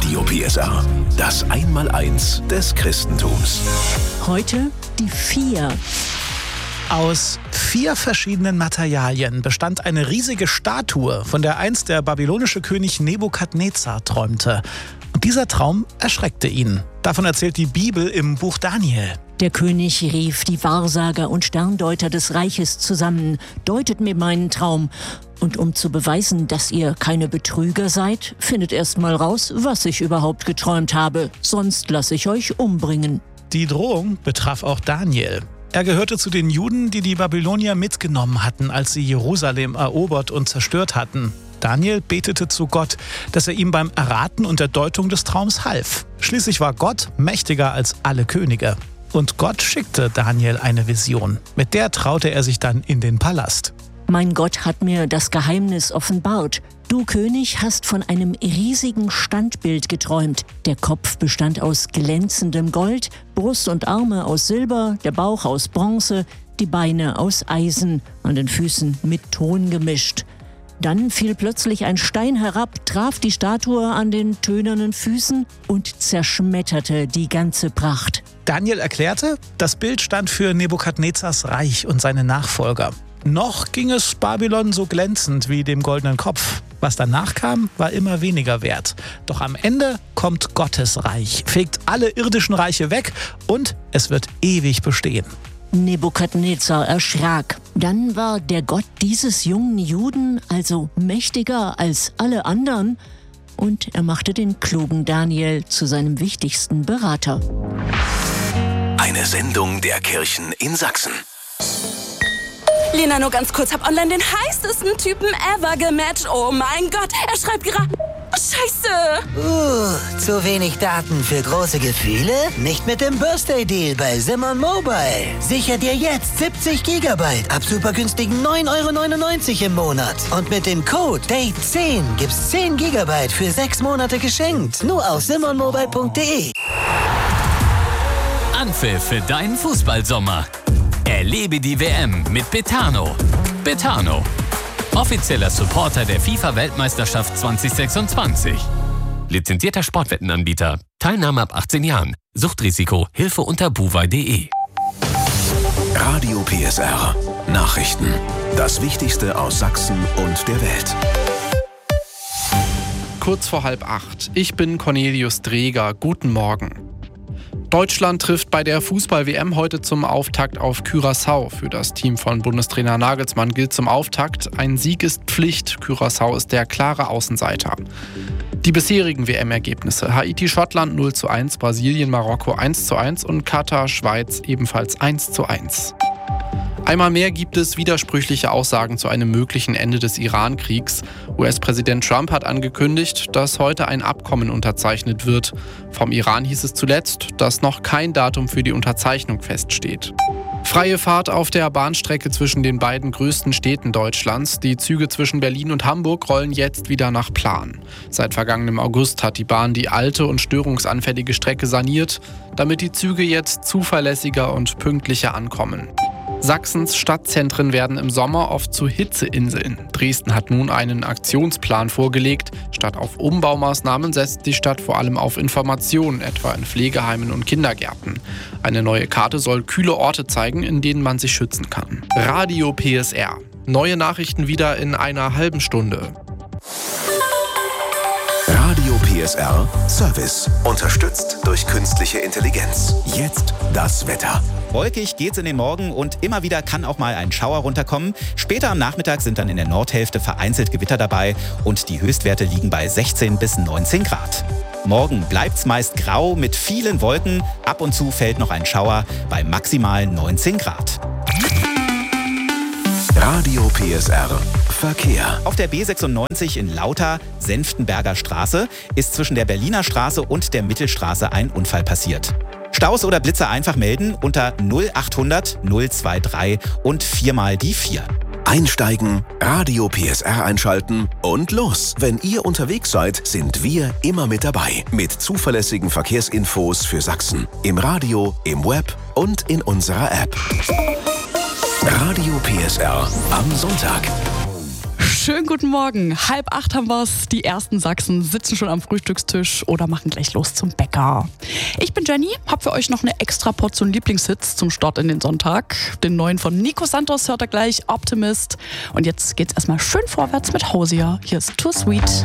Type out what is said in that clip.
Radio PSR, das Einmaleins des Christentums. Heute die 4. Aus 4 verschiedenen Materialien bestand eine riesige Statue, von der einst der babylonische König Nebukadnezar träumte. Und dieser Traum erschreckte ihn. Davon erzählt die Bibel im Buch Daniel. Der König rief die Wahrsager und Sterndeuter des Reiches zusammen. Deutet mir meinen Traum. Und um zu beweisen, dass ihr keine Betrüger seid, findet erst mal raus, was ich überhaupt geträumt habe. Sonst lasse ich euch umbringen. Die Drohung betraf auch Daniel. Er gehörte zu den Juden, die die Babylonier mitgenommen hatten, als sie Jerusalem erobert und zerstört hatten. Daniel betete zu Gott, dass er ihm beim Erraten und der Deutung des Traums half. Schließlich war Gott mächtiger als alle Könige. Und Gott schickte Daniel eine Vision. Mit der traute er sich dann in den Palast. Mein Gott hat mir das Geheimnis offenbart. Du, König, hast von einem riesigen Standbild geträumt. Der Kopf bestand aus glänzendem Gold, Brust und Arme aus Silber, der Bauch aus Bronze, die Beine aus Eisen, an den Füßen mit Ton gemischt. Dann fiel plötzlich ein Stein herab, traf die Statue an den tönernen Füßen und zerschmetterte die ganze Pracht. Daniel erklärte, das Bild stand für Nebukadnezars Reich und seine Nachfolger. Noch ging es Babylon so glänzend wie dem goldenen Kopf. Was danach kam, war immer weniger wert. Doch am Ende kommt Gottes Reich, fegt alle irdischen Reiche weg und es wird ewig bestehen. Nebukadnezar erschrak. Dann war der Gott dieses jungen Juden also mächtiger als alle anderen und er machte den klugen Daniel zu seinem wichtigsten Berater. Eine Sendung der Kirchen in Sachsen. Lena, nur ganz kurz, hab online den heißesten Typen ever gematcht. Oh mein Gott, er schreibt gerade... Oh, Scheiße! Zu wenig Daten für große Gefühle? Nicht mit dem Birthday-Deal bei Simon Mobile. Sicher dir jetzt 70 GB ab super günstigen 9,99 € im Monat. Und mit dem Code DATE10 gibt's 10 GB für 6 Monate geschenkt. Nur auf simonmobile.de. Anpfiff für deinen Fußballsommer. Erlebe die WM mit Betano. Betano, offizieller Supporter der FIFA-Weltmeisterschaft 2026. Lizenzierter Sportwettenanbieter. Teilnahme ab 18 Jahren. Suchtrisiko. Hilfe unter buwei.de. Radio PSR. Nachrichten. Das Wichtigste aus Sachsen und der Welt. Kurz vor 7:30. Ich bin Cornelius Dreger. Guten Morgen. Deutschland trifft bei der Fußball-WM heute zum Auftakt auf Curaçao. Für das Team von Bundestrainer Nagelsmann gilt zum Auftakt: ein Sieg ist Pflicht. Curaçao ist der klare Außenseiter. Die bisherigen WM-Ergebnisse: Haiti-Schottland 0:1, Brasilien-Marokko 1:1 und Katar-Schweiz ebenfalls 1:1. Einmal mehr gibt es widersprüchliche Aussagen zu einem möglichen Ende des Iran-Kriegs. US-Präsident Trump hat angekündigt, dass heute ein Abkommen unterzeichnet wird. Vom Iran hieß es zuletzt, dass noch kein Datum für die Unterzeichnung feststeht. Freie Fahrt auf der Bahnstrecke zwischen den beiden größten Städten Deutschlands. Die Züge zwischen Berlin und Hamburg rollen jetzt wieder nach Plan. Seit vergangenem August hat die Bahn die alte und störungsanfällige Strecke saniert, damit die Züge jetzt zuverlässiger und pünktlicher ankommen. Sachsens Stadtzentren werden im Sommer oft zu Hitzeinseln. Dresden hat nun einen Aktionsplan vorgelegt. Statt auf Umbaumaßnahmen setzt die Stadt vor allem auf Informationen, etwa in Pflegeheimen und Kindergärten. Eine neue Karte soll kühle Orte zeigen, in denen man sich schützen kann. Radio PSR. Neue Nachrichten wieder in einer halben Stunde. Radio PSR Service. Unterstützt durch künstliche Intelligenz. Jetzt das Wetter. Wolkig geht's in den Morgen und immer wieder kann auch mal ein Schauer runterkommen. Später am Nachmittag sind dann in der Nordhälfte vereinzelt Gewitter dabei und die Höchstwerte liegen bei 16 bis 19 Grad. Morgen bleibt's meist grau mit vielen Wolken. Ab und zu fällt noch ein Schauer bei maximal 19 Grad. Radio PSR Verkehr. Auf der B96 in Lauter, Senftenberger Straße, ist zwischen der Berliner Straße und der Mittelstraße ein Unfall passiert. Staus oder Blitzer einfach melden unter 0800 023 und 4 mal die 4. Einsteigen, Radio PSR einschalten und los. Wenn ihr unterwegs seid, sind wir immer mit dabei. Mit zuverlässigen Verkehrsinfos für Sachsen. Im Radio, im Web und in unserer App. Radio PSR am Sonntag. Schönen guten Morgen. 7:30 haben wir's. Die ersten Sachsen sitzen schon am Frühstückstisch oder machen gleich los zum Bäcker. Ich bin Jenny, hab für euch noch eine extra Portion Lieblingshits zum Start in den Sonntag. Den neuen von Nico Santos hört ihr gleich, Optimist. Und jetzt geht's erstmal schön vorwärts mit Hosier. Hier ist Too Sweet.